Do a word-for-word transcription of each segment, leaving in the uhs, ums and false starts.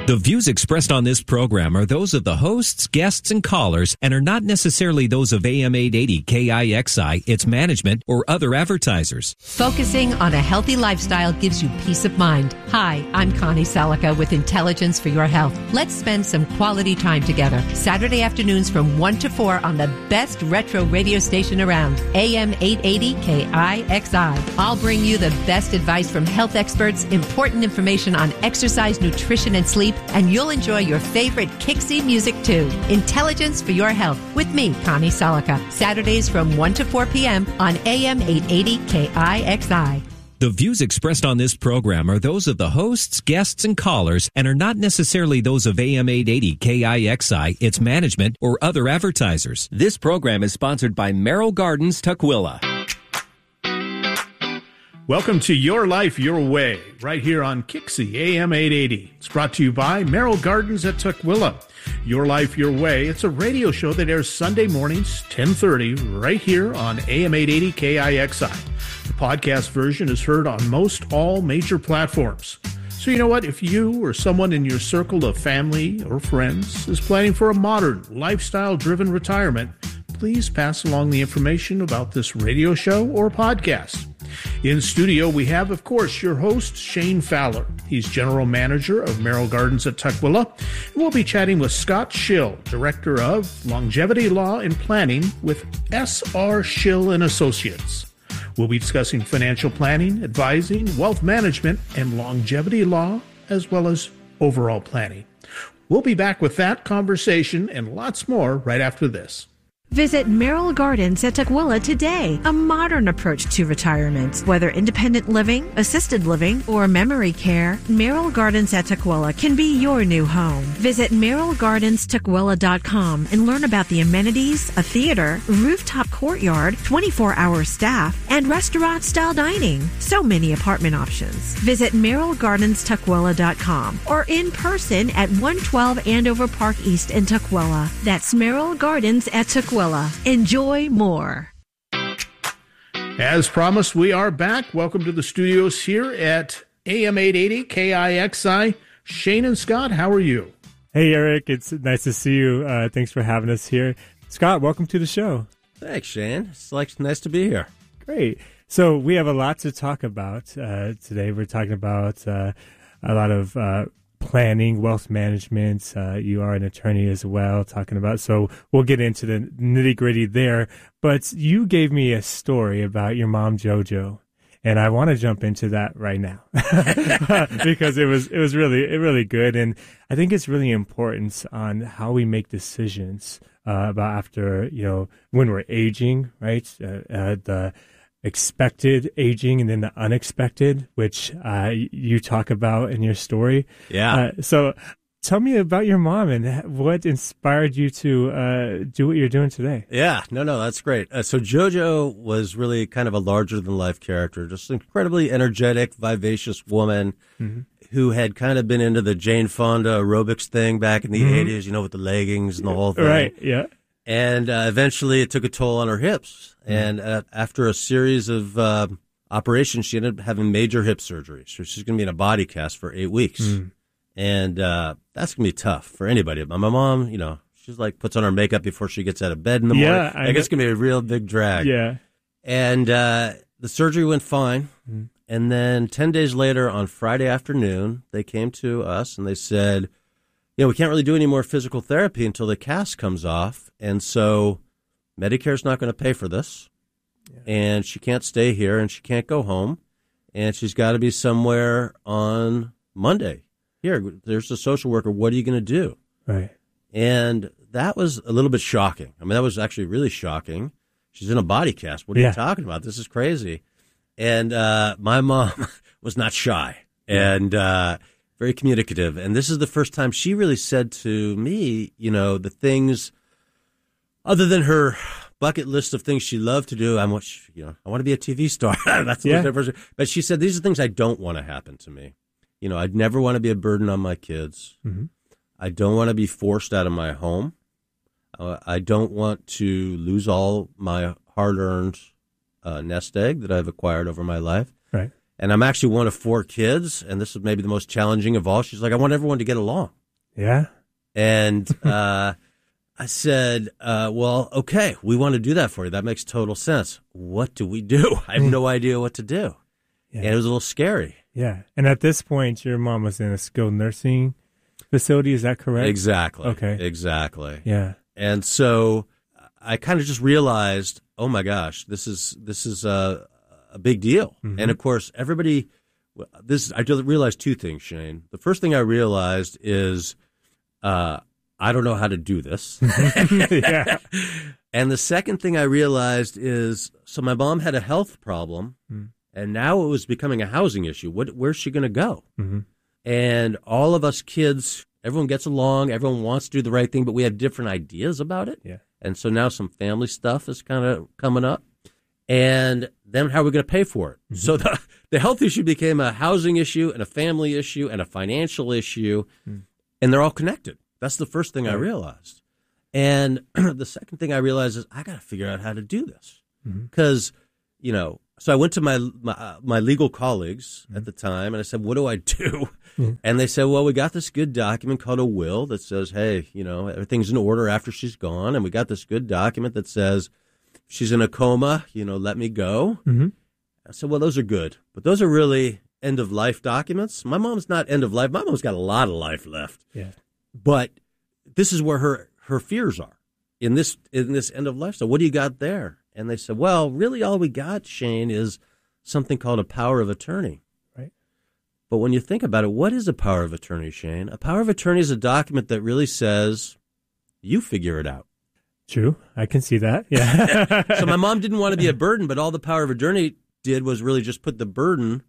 The views expressed on this program are those of the hosts, guests, and callers and are not necessarily those of A M eight eighty K I X I, its management, or other advertisers. Focusing on a healthy lifestyle gives you peace of mind. Hi, I'm Connie Salica with Intelligence for Your Health. Let's spend some quality time together. Saturday afternoons from one to four on the best retro radio station around, A M eight eighty K I X I. I'll bring you the best advice from health experts, important information on exercise, nutrition, and sleep, and you'll enjoy your favorite Kixie music too. Intelligence for Your Health with me, Connie Salica. Saturdays from one to four p.m. on A M eight eighty K I X I. The views expressed on this program are those of the hosts, guests, and callers and are not necessarily those of A M eight eighty K I X I, its management, or other advertisers. This program is sponsored by Merrill Gardens, Tukwila. Welcome to Your Life, Your Way, right here on Kixie A M eight eighty. It's brought to you by Merrill Gardens at Tukwila. Your Life, Your Way. It's a radio show that airs Sunday mornings, ten thirty, right here on A M eight eighty K I X I. The podcast version is heard on most all major platforms. So you know what? If you or someone in your circle of family or friends is planning for a modern, lifestyle-driven retirement, please pass along the information about this radio show or podcast. In studio, we have, of course, your host, Shane Fowler. He's General Manager of Merrill Gardens at Tukwila. And we'll be chatting with Scott Schill, Director of Longevity Law and Planning with S R Schill and Associates. We'll be discussing financial planning, advising, wealth management, and longevity law, as well as overall planning. We'll be back with that conversation and lots more right after this. Visit Merrill Gardens at Tukwila today, a modern approach to retirement. Whether independent living, assisted living, or memory care, Merrill Gardens at Tukwila can be your new home. Visit merrill gardens tukwila dot com and learn about the amenities, a theater, rooftop courtyard, twenty-four hour staff, and restaurant-style dining. So many apartment options. Visit merrill gardens tukwila dot com or in person at one twelve Andover Park East in Tukwila. That's Merrill Gardens at Tukwila. Enjoy more. As promised, we are back. Welcome to the studios here at A M eight eighty K I X I. Shane and Scott, how are you? Hey, Eric. It's nice to see you. Uh, thanks for having us here. Scott, welcome to the show. Thanks, Shane. It's like nice to be here. Great. So we have a lot to talk about uh, today. We're talking about uh, a lot of uh, planning, wealth management. Uh, you are an attorney as well, talking about, so we'll get into the nitty gritty there. But you gave me a story about your mom, JoJo, and I want to jump into that right now because it was it was really it really good, and I think it's really important on how we make decisions uh, about after you know when we're aging, right? Uh, uh, the expected aging and then the unexpected, which uh, you talk about in your story. Yeah. Uh, so tell me about your mom and what inspired you to uh, do what you're doing today. Yeah, no, no, that's great. Uh, so JoJo was really kind of a larger-than-life character, just an incredibly energetic, vivacious woman mm-hmm. who had kind of been into the Jane Fonda aerobics thing back in the mm-hmm. eighties, you know, with the leggings and the whole thing. Right, yeah. And uh, eventually it took a toll on her hips. Mm-hmm. And uh, after a series of uh, operations, she ended up having major hip surgery. So she's going to be in a body cast for eight weeks. Mm-hmm. And uh, that's going to be tough for anybody. My mom, you know, she's like puts on her makeup before she gets out of bed in the yeah, morning. I like, it's going to be a real big drag. Yeah. And uh, the surgery went fine. Mm-hmm. And then ten days later on Friday afternoon, they came to us and they said, you know, we can't really do any more physical therapy until the cast comes off. And so Medicare's not going to pay for this. Yeah. And she can't stay here and she can't go home. And she's got to be somewhere on Monday. Here, there's a social worker. What are you going to do? Right. And that was a little bit shocking. I mean, that was actually really shocking. She's in a body cast. What are yeah. you talking about? This is crazy. And uh, my mom was not shy and uh, very communicative. And this is the first time she really said to me, you know, the things other than her bucket list of things she loved to do. I want, you know, I want to be a T V star. That's the yeah. first. But she said, these are things I don't want to happen to me. You know, I'd never want to be a burden on my kids. Mm-hmm. I don't want to be forced out of my home. Uh, I don't want to lose all my hard-earned uh, nest egg that I've acquired over my life. Right. And I'm actually one of four kids, and this is maybe the most challenging of all. She's like, I want everyone to get along. Yeah. And uh, I said, uh, well, okay, we want to do that for you. That makes total sense. What do we do? I have no idea what to do. Yeah. And it was a little scary. Yeah. And at this point, your mom was in a skilled nursing facility. Is that correct? Exactly. Okay. Exactly. Yeah. And so I kind of just realized, oh my gosh, this is this is a, a big deal. Mm-hmm. And of course, everybody. This I realized two things, Shane. The first thing I realized is uh, I don't know how to do this. Yeah. And the second thing I realized is so my mom had a health problem, mm. and now it was becoming a housing issue. What? Where's she going to go? Mm-hmm. And all of us kids, everyone gets along, everyone wants to do the right thing, but we have different ideas about it. Yeah. And so now some family stuff is kind of coming up. And then how are we going to pay for it? Mm-hmm. So the, the health issue became a housing issue and a family issue and a financial issue, mm. and they're all connected. That's the first thing right. I realized. And the second thing I realized is I got to figure out how to do this. Because, mm-hmm. you know, so I went to my my, uh, my legal colleagues mm-hmm. at the time, and I said, what do I do? Mm-hmm. And they said, well, we got this good document called a will that says, hey, you know, everything's in order after she's gone. And we got this good document that says, she's in a coma, you know, let me go. Mm-hmm. I said, well, those are good. But those are really end-of-life documents. My mom's not end-of-life. My mom's got a lot of life left. Yeah. But this is where her, her fears are in this in this end-of-life. So what do you got there? And they said, well, really all we got, Shane, is something called a power of attorney. Right. But when you think about it, what is a power of attorney, Shane? A power of attorney is a document that really says, you figure it out. True. I can see that. Yeah. So my mom didn't want to be a burden, but all the power of attorney did was really just put the burden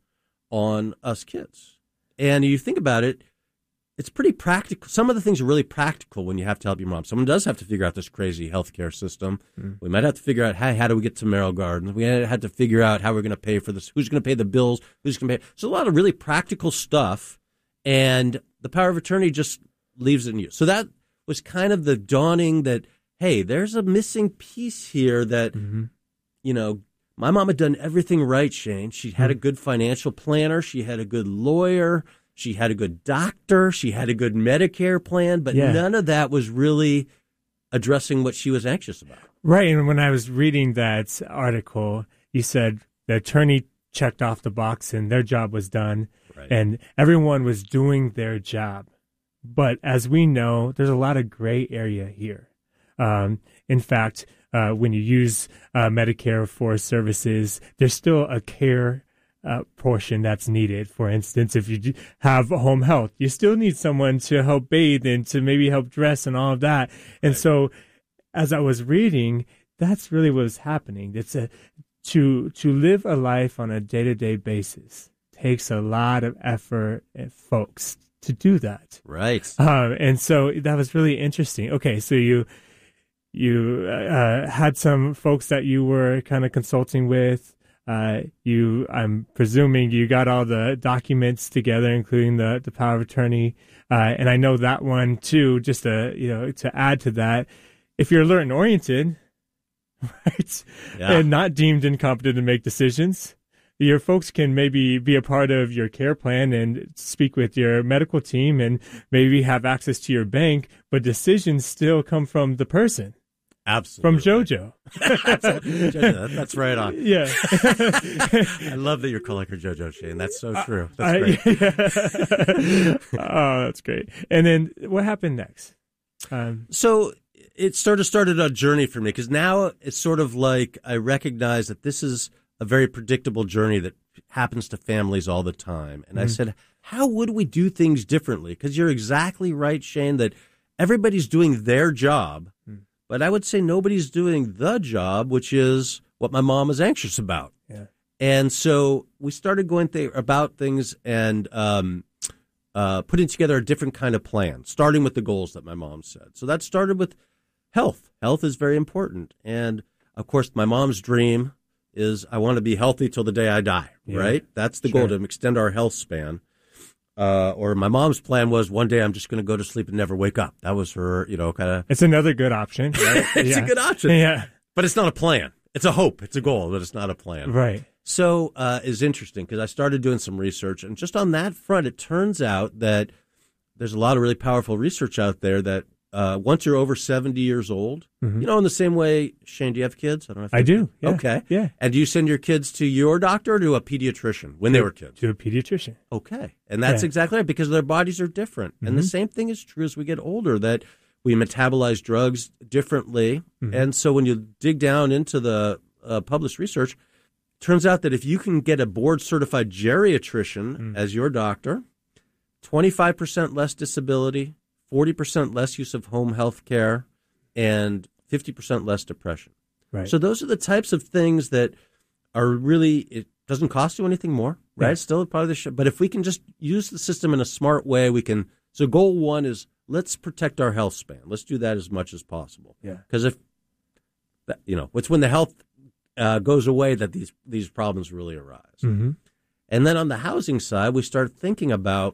on us kids. And you think about it, it's pretty practical. Some of the things are really practical when you have to help your mom. Someone does have to figure out this crazy healthcare system. Mm. We might have to figure out, how, how do we get to Merrill Gardens? We had to figure out how we're going to pay for this. Who's going to pay the bills? Who's going to pay? So a lot of really practical stuff. And the power of attorney just leaves it in you. So that was kind of the dawning that, hey, there's a missing piece here that, mm-hmm. you know, my mom had done everything right, Shane. She had mm-hmm. a good financial planner. She had a good lawyer. She had a good doctor. She had a good Medicare plan. But yeah. none of that was really addressing what she was anxious about. Right. And when I was reading that article, you said the attorney checked off the box and their job was done. Right. And everyone was doing their job. But as we know, there's a lot of gray area here. Um, in fact, uh, when you use uh, Medicare for services, there's still a care uh, portion that's needed. For instance, if you have home health, you still need someone to help bathe and to maybe help dress and all of that. And right. so as I was reading, that's really what was happening. It's a, to, to live a life on a day-to-day basis takes a lot of effort and folks to do that. Right. Um, and so that was really interesting. Okay, so you... You uh, had some folks that you were kind of consulting with. Uh, you, I'm presuming you got all the documents together, including the, the power of attorney. Uh, and I know that one too, just to, you know, to add to that, if you're alert and oriented, right, yeah. and not deemed incompetent to make decisions, your folks can maybe be a part of your care plan and speak with your medical team and maybe have access to your bank, but decisions still come from the person. Absolutely. From JoJo. JoJo. That's right on. Yeah. I love that you're calling her JoJo, Shane. That's so true. That's great. Uh, yeah. Oh, that's great. And then what happened next? Um, so it sort of started a journey for me because now it's sort of like I recognize that this is a very predictable journey that happens to families all the time. And mm-hmm. I said, how would we do things differently? Because you're exactly right, Shane, that everybody's doing their job. Mm. But I would say nobody's doing the job, which is what my mom is anxious about. Yeah. And so we started going th- about things and um, uh, putting together a different kind of plan, starting with the goals that my mom said. So that started with health. Health is very important. And, of course, my mom's dream is I want to be healthy till the day I die, yeah. right? That's the sure. goal, to extend our health span. Uh, or my mom's plan was one day I'm just going to go to sleep and never wake up. That was her, you know, kind of. It's another good option. Right? It's yeah. a good option. Yeah. But it's not a plan. It's a hope. It's a goal, but it's not a plan. Right. so uh, is interesting because I started doing some research, and just on that front, it turns out that there's a lot of really powerful research out there that uh, once you're over seventy years old, mm-hmm. you know, in the same way, Shane, do you have kids? I don't know if I do. Yeah. Okay. Yeah. And do you send your kids to your doctor or to a pediatrician when to, they were kids? To a pediatrician. Okay. And that's yeah. exactly right, because their bodies are different. Mm-hmm. And the same thing is true as we get older, that we metabolize drugs differently. Mm-hmm. And so when you dig down into the uh, published research, turns out that if you can get a board-certified geriatrician mm-hmm. as your doctor, twenty-five percent less disability, forty percent less use of home health care, and fifty percent less depression. Right. So those are the types of things that are really, it doesn't cost you anything more, right? Yeah. It's still part of the show. But if we can just use the system in a smart way, we can. So goal one is let's protect our health span. Let's do that as much as possible. Yeah. Because if, you know, it's when the health uh, goes away that these, these problems really arise. Mm-hmm. And then on the housing side, we start thinking about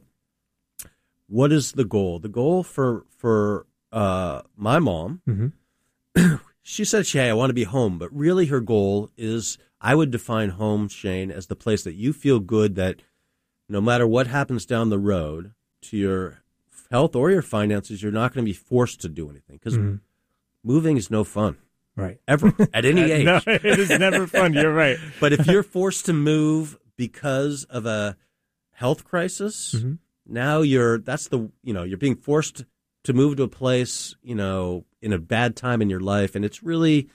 what is the goal? The goal for for uh, my mom, mm-hmm. she said, "Hey, I want to be home," but really her goal is, I would define home, Shane, as the place that you feel good that no matter what happens down the road to your health or your finances, you're not going to be forced to do anything, because mm-hmm. moving is no fun. Right. Ever, at any age. No, it is never fun. You're right. But if you're forced to move because of a health crisis, mm-hmm. now you're, that's the, you know, you're being forced to move to a place, you know, in a bad time in your life. And it's really,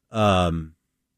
um,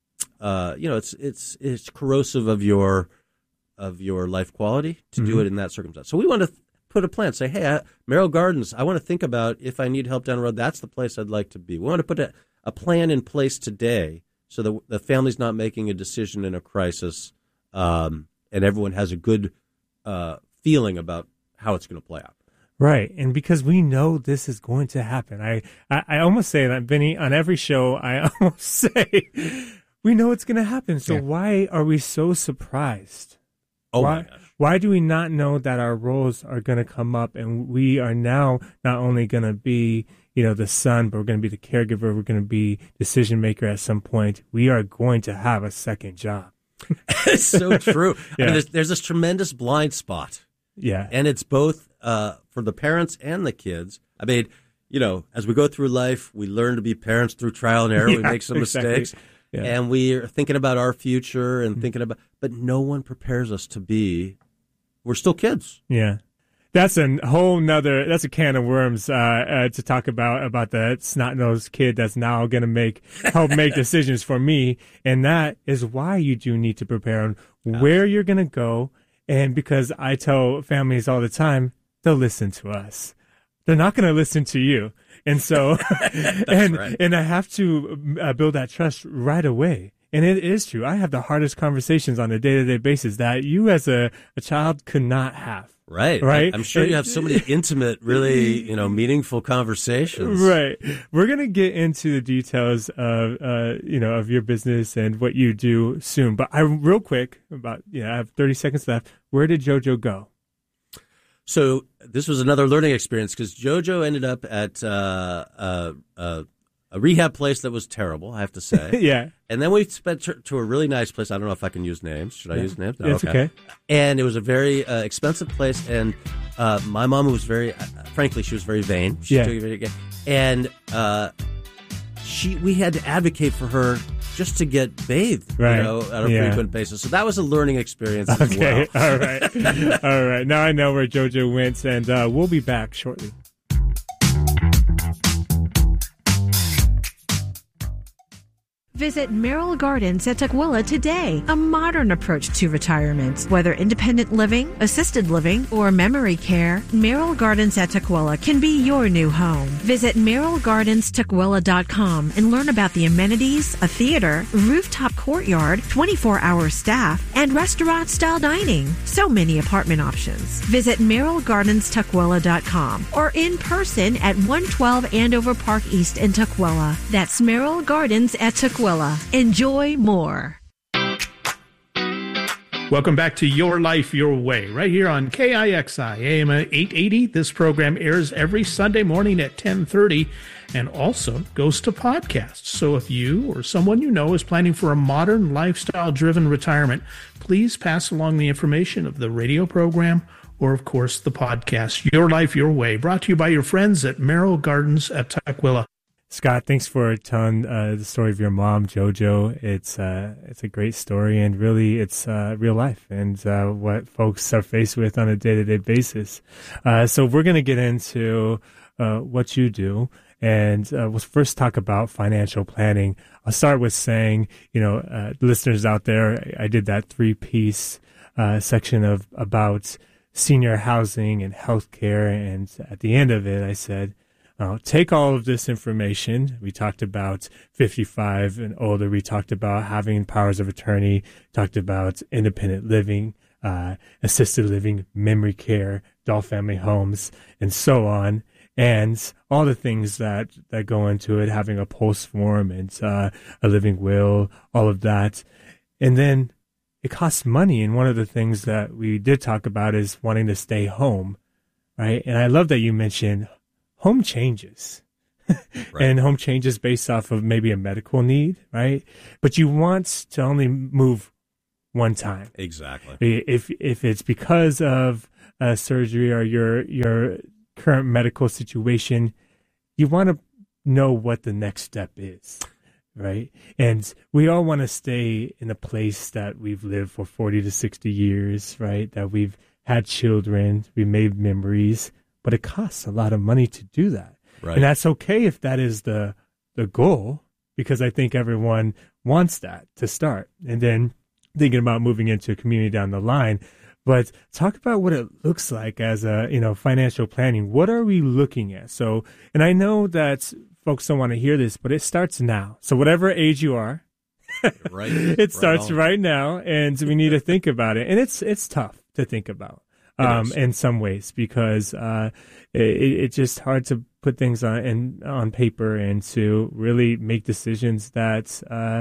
uh, you know, it's, it's, it's corrosive of your, of your life quality to mm-hmm. do it in that circumstance. So we want to th- put a plan, say, hey, I, Merrill Gardens, I want to think about if I need help down the road, that's the place I'd like to be. We want to put a, a plan in place today so that the family's not making a decision in a crisis, um, and everyone has a good uh, feeling about how it's going to play out. Right. And because we know this is going to happen. I, I, I almost say that, Vinny, on every show, I almost say, we know it's going to happen. So yeah. why are we so surprised? Oh, why, my gosh. Why do we not know that our roles are going to come up and we are now not only going to be, you know, the son, but we're going to be the caregiver. We're going to be decision maker at some point. We are going to have a second job. It's so true. Yeah. I mean, there's, there's this tremendous blind spot. Yeah. And it's both uh, for the parents and the kids. I mean, you know, as we go through life, we learn to be parents through trial and error. Yeah, we make some exactly. mistakes. Yeah. And we are thinking about our future and Mm-hmm. thinking about, but no one prepares us to be, we're still kids. Yeah. That's a whole nother, that's a can of worms uh, uh, to talk about, about the snot-nosed kid that's now going to make, help make decisions for me. And that is why you do need to prepare on where you're going to go. And because I tell families all the time, they'll listen to us. They're not going to listen to you. And so, and, right. and I have to uh, build that trust right away. And it is true. I have the hardest conversations on a day-to-day basis that you as a, a child could not have. Right. Right. I'm sure you have so many intimate, really, you know, meaningful conversations. Right. We're going to get into the details of, uh, you know, of your business and what you do soon. But I, real quick, about, you know, I have thirty seconds left. Where did JoJo go? So this was another learning experience because JoJo ended up at uh, uh, uh, a rehab place that was terrible, I have to say. Yeah. And then we spent to, to a really nice place. I don't know if I can use names. Should I yeah. use names? No, It's okay. okay. And it was a very uh, expensive place. And uh, my mom was very, uh, frankly, she was very vain. She yeah. took it very, and uh, she, we had to advocate for her just to get bathed, right. you know, on a yeah. frequent basis. So that was a learning experience as okay. well. All right. All right. Now I know where JoJo went, and uh, we'll be back shortly. Visit Merrill Gardens at Tukwila today. A modern approach to retirement. Whether independent living, assisted living, or memory care, Merrill Gardens at Tukwila can be your new home. Visit merrill gardens tukwila dot com and learn about the amenities, a theater, rooftop courtyard, twenty-four hour staff, and restaurant-style dining. So many apartment options. Visit merrill gardens tukwila dot com or in person at one twelve Andover Park East in Tukwila. That's Merrill Gardens at Tukwila. Enjoy more. Welcome back to Your Life, Your Way, right here on K I X I, A M eight eighty. This program airs every Sunday morning at ten thirty and also goes to podcasts. So if you or someone you know is planning for a modern, lifestyle-driven retirement, please pass along the information of the radio program or, of course, the podcast, Your Life, Your Way, brought to you by your friends at Merrill Gardens at Tukwila. Scott, thanks for telling uh, the story of your mom, JoJo. It's uh, it's a great story, and really, it's uh, real life and uh, what folks are faced with on a day-to-day basis. Uh, so we're going to get into uh, what you do, and uh, we'll first talk about financial planning. I'll start with saying, you know, uh, listeners out there, I did that three-piece uh, section of about senior housing and healthcare, and at the end of it, I said, Uh, take all of this information. We talked about fifty-five and older. We talked about having powers of attorney, talked about independent living, uh, assisted living, memory care, doll family homes, and so on. And all the things that, that go into it, having a post form and uh, a living will, all of that. And then it costs money. And one of the things that we did talk about is wanting to stay home, right? And I love that you mentioned home changes. Right. And home changes based off of maybe a medical need, right? But you want to only move one time. Exactly. If if it's because of a surgery or your your current medical situation, you want to know what the next step is, right? And we all want to stay in a place that we've lived for forty to sixty years, right? That we've had children, we made memories. But it costs a lot of money to do that. Right. And that's okay if that is the the goal, because I think everyone wants that to start. And then thinking about moving into a community down the line. But talk about what it looks like as a, you know, financial planning. What are we looking at? So, and I know that folks don't want to hear this, but it starts now. So whatever age you are, right. it starts right, right now, and we need to think about it. And it's it's tough to think about. Um, in some ways, because uh, it, it's just hard to put things on in, on paper and to really make decisions that uh,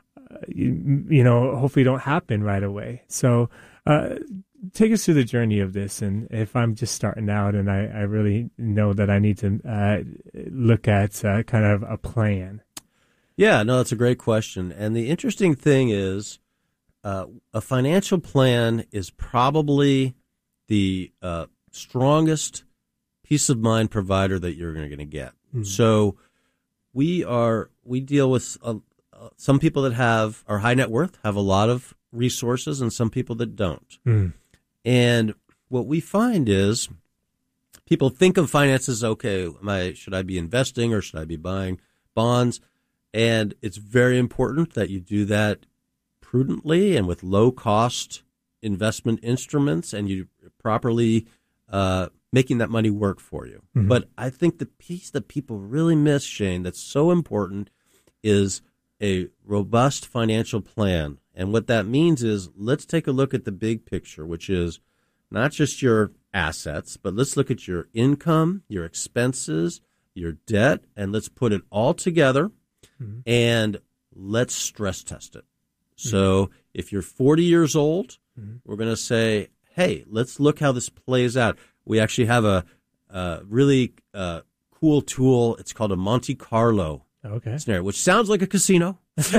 you, you know hopefully don't happen right away. So uh, take us through the journey of this. And if I'm just starting out and I, I really know that I need to uh, look at uh, kind of a plan. Yeah, no, that's a great question. And the interesting thing is, uh, a financial plan is probably the uh, strongest peace of mind provider that you're going to get. Mm-hmm. So we are we deal with uh, uh, some people that have are high net worth, have a lot of resources, and some people that don't. Mm. And what we find is people think of finances, okay, am I, should I be investing or should I be buying bonds? And it's very important that you do that prudently and with low cost investment instruments, and you properly uh, making that money work for you. Mm-hmm. But I think the piece that people really miss, Shane, that's so important is a robust financial plan. And what that means is let's take a look at the big picture, which is not just your assets, but let's look at your income, your expenses, your debt, and let's put it all together mm-hmm. and let's stress test it. Mm-hmm. So if you're forty years old, mm-hmm. we're going to say, hey, let's look how this plays out. We actually have a, a really uh, cool tool. It's called a Monte Carlo okay. scenario, which sounds like a casino.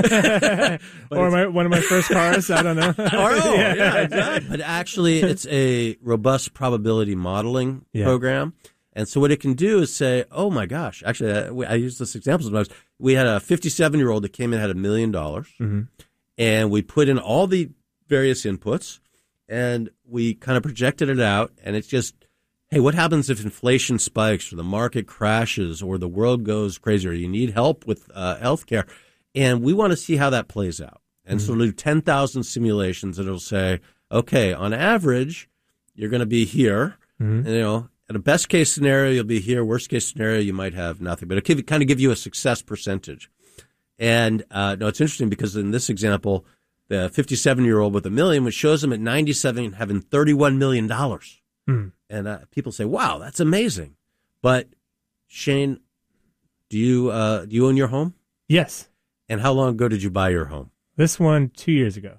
or my, one of my first cars, I don't know. oh, yeah, yeah, exactly. But actually, it's a robust probability modeling yeah. program. And so what it can do is say, oh, my gosh. Actually, I, I use this example sometimes. We had a fifty-seven-year-old that came in and had a million dollars. Mm-hmm. And we put in all the various inputs, and we kind of projected it out, and it's just, hey, what happens if inflation spikes or the market crashes or the world goes crazy or you need help with uh, health care? And we want to see how that plays out. And mm-hmm. so we'll do ten thousand simulations, and it'll say, okay, on average, you're going to be here. Mm-hmm. And, you know, at a best case scenario, you'll be here. Worst case scenario, you might have nothing. But it'll kind of give you a success percentage. And uh, no, it's interesting because in this example, the fifty-seven-year-old with a million, which shows him at ninety-seven having thirty-one million dollars. Mm. And uh, people say, wow, that's amazing. But, Shane, do you uh, do you own your home? Yes. And how long ago did you buy your home? This one two years ago.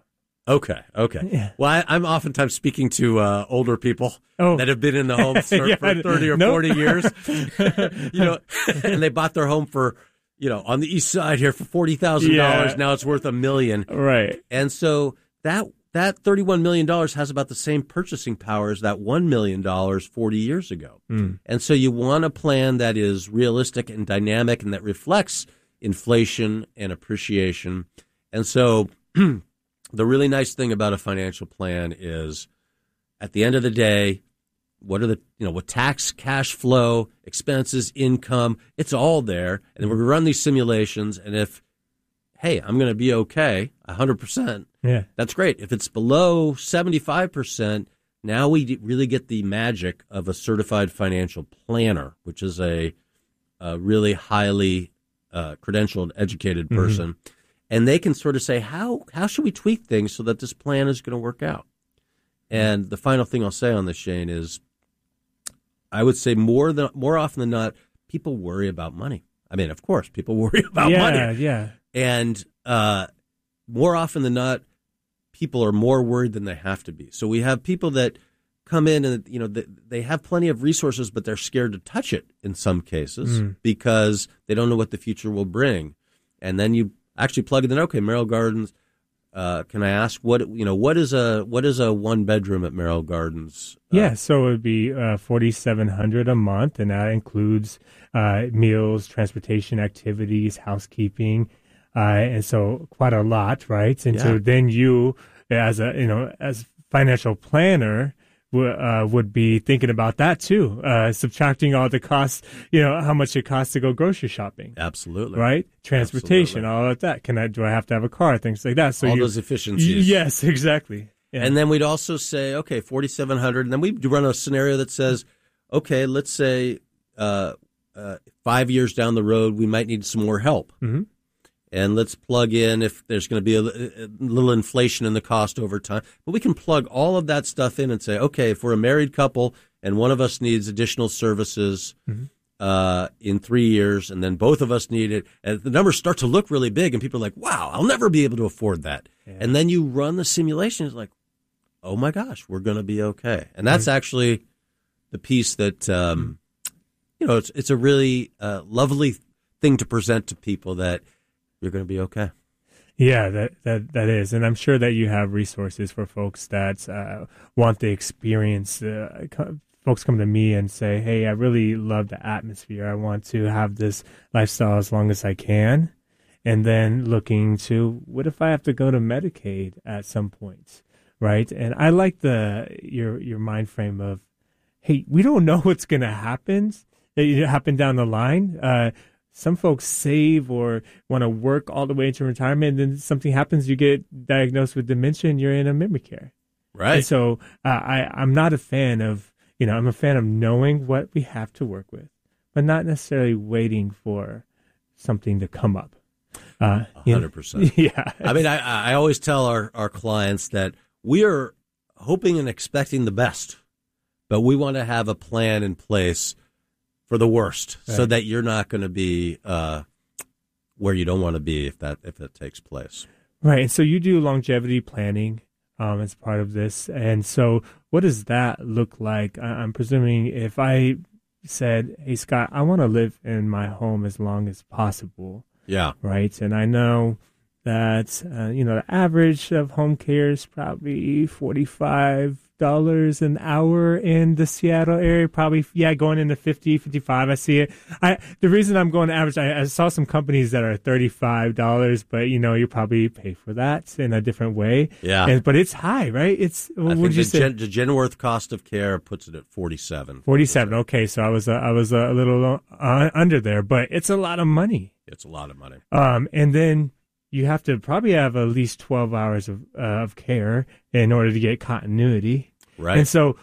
Okay, okay. Yeah. Well, I, I'm oftentimes speaking to uh, older people Oh. that have been in the home for, Yeah, for thirty or nope. forty years, you know, and they bought their home for, you know, on the east side here for forty thousand dollars. Yeah. Now it's worth a million. Right. And so that that thirty-one million dollars has about the same purchasing power as that one million dollars forty years ago. Mm. And so you want a plan that is realistic and dynamic and that reflects inflation and appreciation. And so the really nice thing about a financial plan is at the end of the day, what are the, you know, what tax, cash flow, expenses, income, it's all there. And then we're going to run these simulations. And if, hey, I'm going to be okay, one hundred percent, Yeah. that's great. If it's below seventy-five percent, now we really get the magic of a certified financial planner, which is a, a really highly uh, credentialed, educated person. Mm-hmm. And they can sort of say, how how should we tweak things so that this plan is going to work out? And the final thing I'll say on this, Shane, is I would say more than more often than not, people worry about money. I mean, of course, people worry about yeah, money. Yeah, yeah. And uh, more often than not, people are more worried than they have to be. So we have people that come in and, you know, they, they have plenty of resources, but they're scared to touch it in some cases mm. because they don't know what the future will bring. And then you actually plug it in. Okay, Merrill Gardens. Uh, can I ask what you know? What is a what is a one bedroom at Merrill Gardens? Uh, yeah, so it would be uh, forty seven hundred a month, and that includes uh, meals, transportation, activities, housekeeping, uh, and so quite a lot, right? And yeah. so then you, as a you know, as financial planner, Uh, would be thinking about that too, uh, subtracting all the costs, you know, how much it costs to go grocery shopping. Absolutely. Right? Transportation, Absolutely. all of that. Can I, do I have to have a car? Things like that. So all you, those efficiencies. Yes, exactly. Yeah. And then we'd also say, okay, forty-seven hundred. And then we'd run a scenario that says, okay, let's say uh, uh, five years down the road, we might need some more help. Mm-hmm. And let's plug in if there's going to be a, a little inflation in the cost over time. But we can plug all of that stuff in and say, okay, if we're a married couple and one of us needs additional services mm-hmm. uh, in three years and then both of us need it, and the numbers start to look really big and people are like, wow, I'll never be able to afford that. Yeah. And then you run the simulation. It's like, oh, my gosh, we're going to be okay. And that's mm-hmm. actually the piece that, um, you know, it's, it's a really uh, lovely thing to present to people that you're going to be okay. Yeah, that, that that is. And I'm sure that you have resources for folks that uh, want the experience. Uh, co- folks come to me and say, hey, I really love the atmosphere. I want to have this lifestyle as long as I can. And then looking to, what if I have to go to Medicaid at some point, right? And I like the your your mind frame of, hey, we don't know what's going to happen, happen down the line. Uh Some folks save or want to work all the way into retirement, and then something happens, you get diagnosed with dementia, and you're in a memory care. Right. And so uh, I, I'm not a fan of, you know, I'm a fan of knowing what we have to work with, but not necessarily waiting for something to come up. Uh, one hundred percent. Yeah. I mean, I, I always tell our, our clients that we are hoping and expecting the best, but we want to have a plan in place for the worst, right, so that you're not going to be uh, where you don't want to be if that if that takes place. Right, and so you do longevity planning um, as part of this, and so what does that look like? I- I'm presuming if I said, "Hey Scott, I want to live in my home as long as possible," yeah, right, and I know that uh, you know the average of home care is probably forty-five dollars an hour in the Seattle area, probably, yeah, going into fifty, fifty-five. I see it. I the reason I'm going to average, I, I saw some companies that are thirty-five dollars, but you know, you probably pay for that in a different way. Yeah. And, but it's high, right? It's, what would you the say? Gen, the Genworth cost of care puts it at forty-seven. forty-seven. Okay. So I was, uh, I was a little uh, under there, but it's a lot of money. It's a lot of money. Um, and then you have to probably have at least twelve hours of, uh, of care in order to get continuity. Right. And so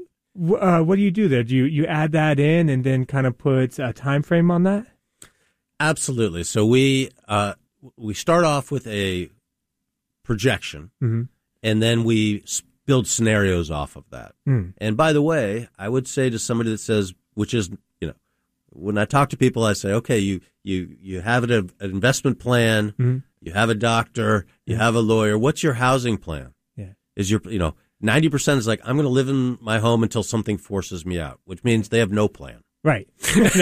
uh, what do you do there? Do you, you add that in and then kind of put a time frame on that? Absolutely. So we uh, we start off with a projection, mm-hmm. and then we build scenarios off of that. Mm. And by the way, I would say to somebody that says, which is, you know, when I talk to people, I say, okay, you you you have an, an investment plan, mm-hmm. You have a doctor. You have a lawyer. What's your housing plan? Yeah. Is your, you know, ninety percent is like, I'm going to live in my home until something forces me out, which means they have no plan. Right.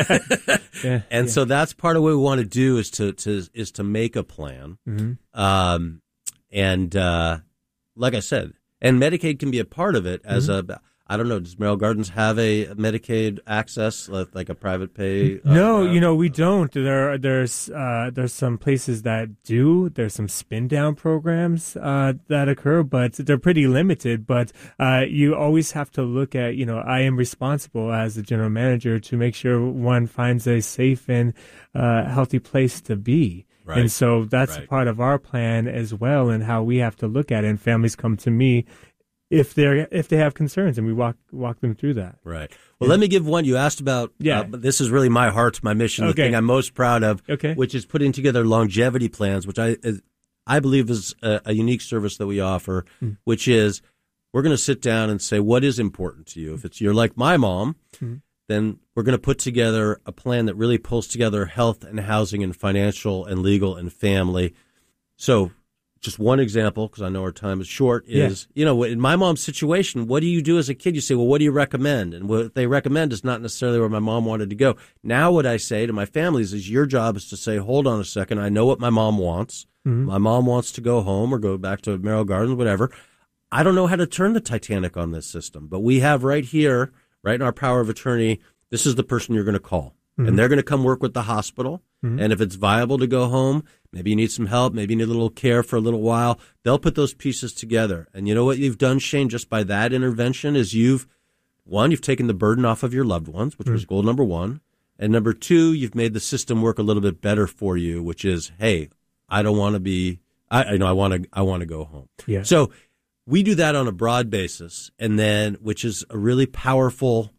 yeah, and yeah. so that's part of what we want to do is to, to is to make a plan. Mm-hmm. Um, and uh, like I said, and Medicaid can be a part of it as mm-hmm. a, I don't know, does Merrill Gardens have a Medicaid access, like a private pay? Uh, no, uh, you know, we don't. There, there's, uh, there's some places that do. There's some spin down programs uh, that occur, but they're pretty limited. But uh, you always have to look at, you know, I am responsible as the general manager to make sure one finds a safe and uh, healthy place to be. Right. And so that's right. a part of our plan as well, and how we have to look at it. And families come to me if they're if they have concerns, and we walk walk them through that. Right. Well, yeah. Let me give one. You asked about. Yeah. Uh, this is really my heart, my mission, okay. the thing I'm most proud of. Okay. Which is putting together longevity plans, which I I believe is a, a unique service that we offer. Mm. Which is we're going to sit down and say what is important to you. If it's you're like my mom, mm. then we're going to put together a plan that really pulls together health and housing and financial and legal and family. So. Just one example, because I know our time is short, is, yeah. you know, in my mom's situation, what do you do as a kid? You say, well, what do you recommend? And what they recommend is not necessarily where my mom wanted to go. Now what I say to my families is your job is to say, hold on a second. I know what my mom wants. Mm-hmm. My mom wants to go home or go back to Merrill Gardens, whatever. I don't know how to turn the Titanic on this system, but we have right here, right in our power of attorney, this is the person you're going to call. Mm-hmm. And they're going to come work with the hospital. Mm-hmm. And if it's viable to go home, maybe you need some help, maybe you need a little care for a little while, they'll put those pieces together. And you know what you've done, Shane, just by that intervention is you've, one, you've taken the burden off of your loved ones, which mm-hmm. was goal number one. And number two, you've made the system work a little bit better for you, which is, hey, I don't want to be, I you know, I want to, I want to go home. Yeah. So we do that on a broad basis, and then, which is a really powerful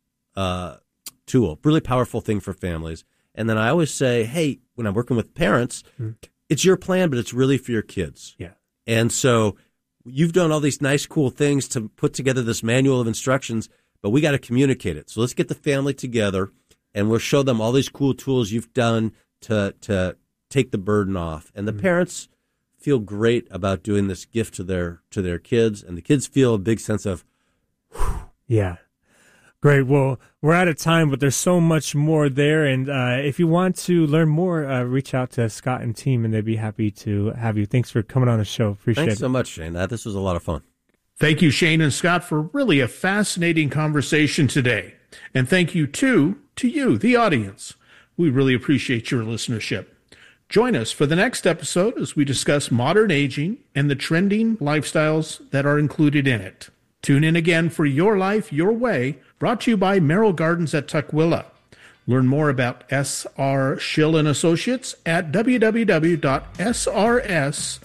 uh, tool, really powerful thing for families. And then I always say, hey, when I'm working with parents, mm-hmm. it's your plan, but it's really for your kids. Yeah. And so you've done all these nice, cool things to put together this manual of instructions, but we got to communicate it. So let's get the family together, and we'll show them all these cool tools you've done to to take the burden off. And the mm-hmm. parents feel great about doing this gift to their to their kids, and the kids feel a big sense of, whew. Yeah. Great. Well, we're out of time, but there's so much more there. And uh, if you want to learn more, uh, reach out to Scott and team, and they'd be happy to have you. Thanks for coming on the show. Appreciate Thanks it. so much, Shane. This was a lot of fun. Thank you, Shane and Scott, for really a fascinating conversation today. And thank you, too, to you, the audience. We really appreciate your listenership. Join us for the next episode as we discuss modern aging and the trending lifestyles that are included in it. Tune in again for Your Life, Your Way, brought to you by Merrill Gardens at Tukwila. Learn more about S R Schill and Associates at w w w dot s r s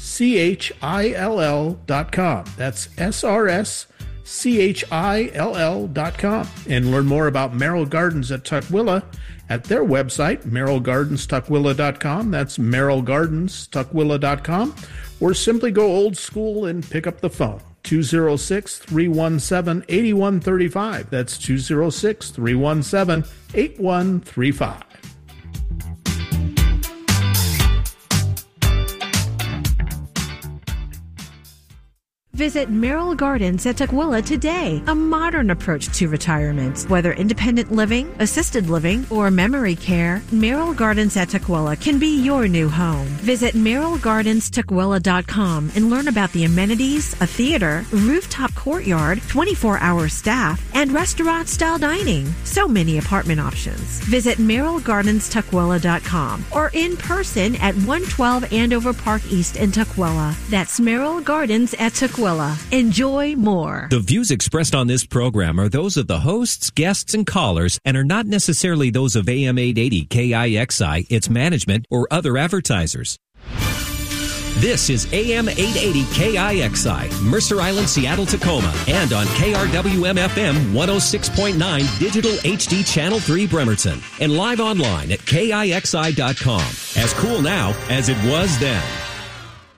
chill dot com. That's S R S chill dot com. And learn more about Merrill Gardens at Tukwila at their website, merrill gardens tukwila dot com. That's merrill gardens tukwila dot com. Or simply go old school and pick up the phone. two oh six, three one seven, eight one three five. That's two oh six, three one seven, eight one three five. Visit Merrill Gardens at Tukwila today. A modern approach to retirement. Whether independent living, assisted living, or memory care, Merrill Gardens at Tukwila can be your new home. Visit merrill gardens tukwila dot com and learn about the amenities, a theater, rooftop courtyard, twenty-four hour staff, and restaurant-style dining. So many apartment options. Visit merrill gardens tukwila dot com or in person at one twelve Andover Park East in Tukwila. That's Merrill Gardens at Tukwila. Enjoy more. The views expressed on this program are those of the hosts, guests, and callers and are not necessarily those of A M eight eighty K I X I, its management, or other advertisers. This is A M eight eighty K I X I, Mercer Island, Seattle, Tacoma, and on K R W M F M one oh six point nine Digital H D Channel three Bremerton, and live online at K I X I dot com. As cool now as it was then.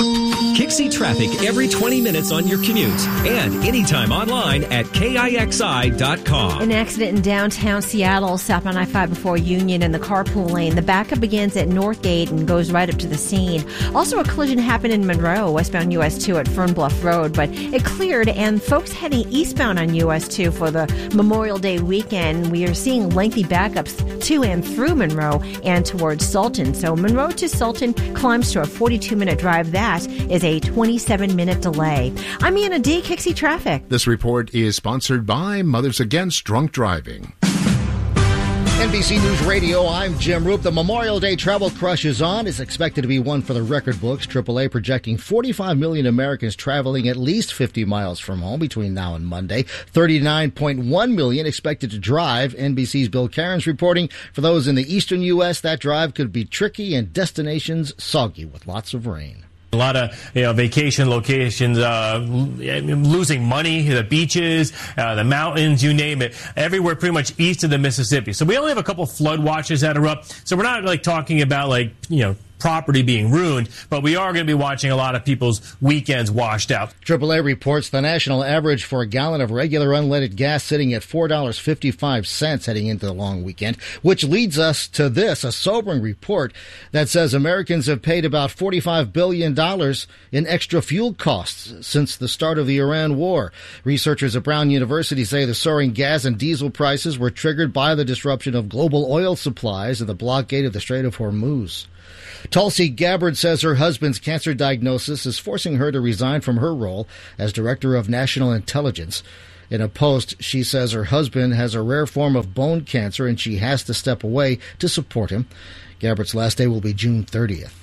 Kixie traffic every twenty minutes on your commute and anytime online at K I X I dot com. An accident in downtown Seattle, southbound I five before Union in the carpool lane. The backup begins at Northgate and goes right up to the scene. Also, a collision happened in Monroe, westbound U S two at Fern Bluff Road, but it cleared, and folks heading eastbound on U S two for the Memorial Day weekend, we are seeing lengthy backups to and through Monroe and towards Sultan. So Monroe to Sultan climbs to a forty-two minute drive. That is a twenty-seven minute delay. I'm Anna D. Kixie Traffic. This report is sponsored by Mothers Against Drunk Driving. N B C News Radio, I'm Jim Roop. The Memorial Day travel crush is on. It's expected to be one for the record books. triple A projecting forty-five million Americans traveling at least fifty miles from home between now and Monday. thirty-nine point one million expected to drive. N B C's Bill Cairns reporting for those in the eastern U S, that drive could be tricky and destinations soggy with lots of rain. A lot of you know vacation locations uh, losing money, the beaches, uh, the mountains, you name it, everywhere pretty much east of the Mississippi. So we only have a couple flood watches that are up. So we're not like talking about like, you know, property being ruined, but we are going to be watching a lot of people's weekends washed out. triple A reports the national average for a gallon of regular unleaded gas sitting at four dollars and fifty-five cents heading into the long weekend, which leads us to this, a sobering report that says Americans have paid about forty-five billion dollars in extra fuel costs since the start of the Iran war. Researchers at Brown University say the soaring gas and diesel prices were triggered by the disruption of global oil supplies and the blockade of the Strait of Hormuz. Tulsi Gabbard says her husband's cancer diagnosis is forcing her to resign from her role as Director of National Intelligence. In a post, she says her husband has a rare form of bone cancer and she has to step away to support him. Gabbard's last day will be June thirtieth.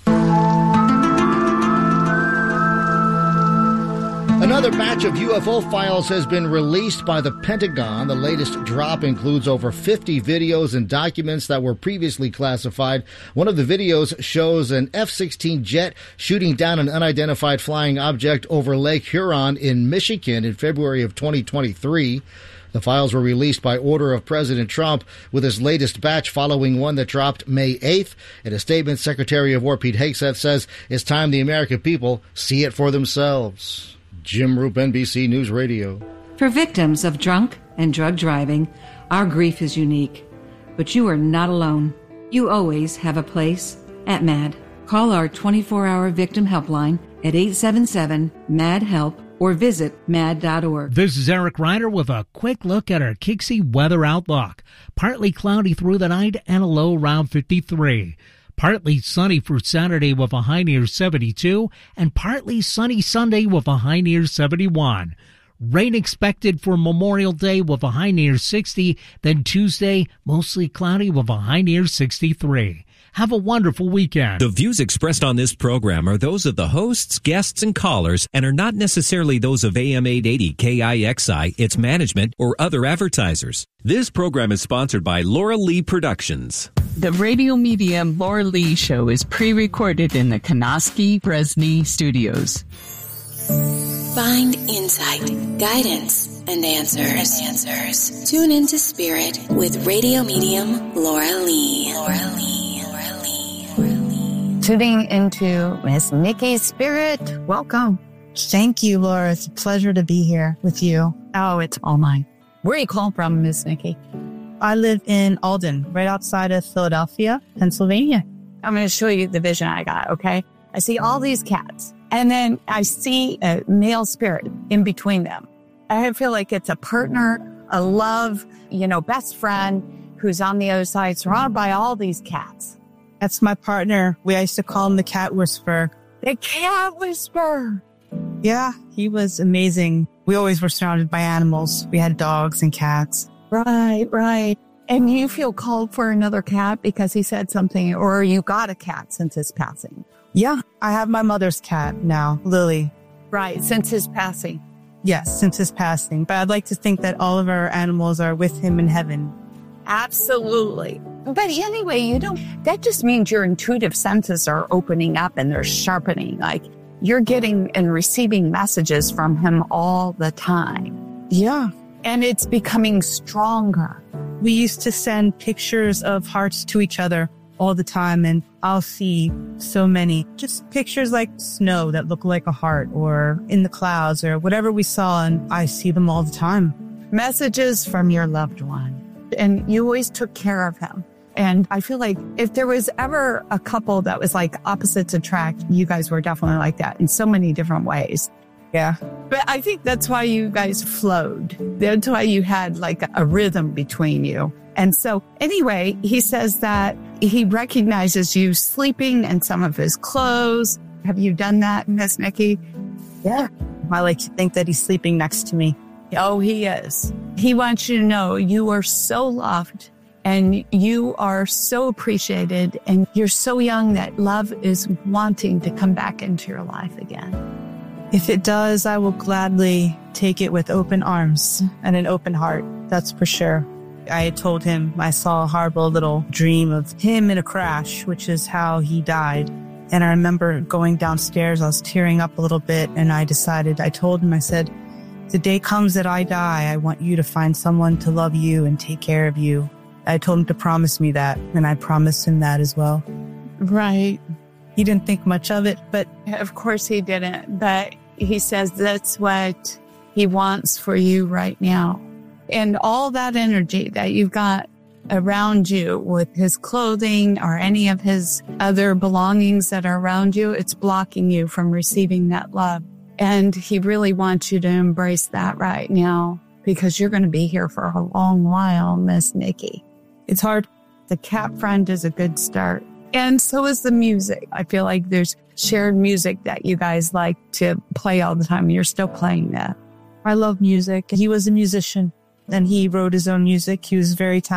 Another batch of U F O files has been released by the Pentagon. The latest drop includes over fifty videos and documents that were previously classified. One of the videos shows an F sixteen jet shooting down an unidentified flying object over Lake Huron in Michigan in February of twenty twenty-three. The files were released by order of President Trump, with his latest batch following one that dropped May eighth. In a statement, Secretary of War Pete Hegseth says it's time the American people see it for themselves. Jim Roop, N B C News Radio. For victims of drunk and drug driving, our grief is unique. But you are not alone. You always have a place at MAD. Call our twenty-four hour victim helpline at eight seven seven, M A D, HELP or visit mad dot org. This is Eric Ryder with a quick look at our Kixie weather outlook. Partly cloudy through the night and a low around fifty-three. Partly sunny for Saturday with a high near seventy-two, and partly sunny Sunday with a high near seventy-one. Rain expected for Memorial Day with a high near sixty, then Tuesday, mostly cloudy with a high near sixty-three. Have a wonderful weekend. The views expressed on this program are those of the hosts, guests, and callers and are not necessarily those of A M eight eighty K I X I, its management, or other advertisers. This program is sponsored by Laura Lee Productions. The Radio Medium Laura Lee Show is pre-recorded in the Kanoski Bresney Studios. Find insight, guidance, and answers. Answers. Tune into Spirit with Radio Medium Laura Lee. Laura Lee. Tuning into Miss Nikki's Spirit. Welcome. Thank you, Laura. It's a pleasure to be here with you. Oh, it's all mine. Where are you calling from, Miss Nikki? I live in Alden, right outside of Philadelphia, Pennsylvania. I'm going to show you the vision I got, okay? I see all these cats, and then I see a male spirit in between them. I feel like it's a partner, a love, you know, best friend who's on the other side, surrounded by all these cats. That's my partner. We used to call him the Cat Whisperer. The Cat Whisperer. Yeah, he was amazing. We always were surrounded by animals. We had dogs and cats. Right, right. And you feel called for another cat because he said something, or you got a cat since his passing? Yeah, I have my mother's cat now, Lily. Right, since his passing. Yes, since his passing. But I'd like to think that all of our animals are with him in heaven. Absolutely. But anyway, you know, that just means your intuitive senses are opening up and they're sharpening. Like you're getting and receiving messages from him all the time. Yeah. And it's becoming stronger. We used to send pictures of hearts to each other all the time, and I'll see so many just pictures like snow that look like a heart, or in the clouds, or whatever we saw, and I see them all the time. Messages from your loved one. And you always took care of him. And I feel like if there was ever a couple that was like opposites attract, you guys were definitely like that in so many different ways. Yeah. But I think that's why you guys flowed. That's why you had like a rhythm between you. And so anyway, he says that he recognizes you sleeping in some of his clothes. Have you done that, Miss Nikki? Yeah. I like to think that he's sleeping next to me. Oh, he is. He wants you to know you are so loved and you are so appreciated, and you're so young that love is wanting to come back into your life again. If it does, I will gladly take it with open arms and an open heart. That's for sure. I told him I saw a horrible little dream of him in a crash, which is how he died. And I remember going downstairs, I was tearing up a little bit, and I decided, I told him, I said, the day comes that I die, I want you to find someone to love you and take care of you. I told him to promise me that, and I promised him that as well. Right. He didn't think much of it, but... Of course he didn't, but he says that's what he wants for you right now. And all that energy that you've got around you with his clothing or any of his other belongings that are around you, it's blocking you from receiving that love. And he really wants you to embrace that right now, because you're going to be here for a long while, Miss Nikki. It's hard. The cat friend is a good start. And so is the music. I feel like there's shared music that you guys like to play all the time. You're still playing that. I love music. He was a musician, and he wrote his own music. He was very talented.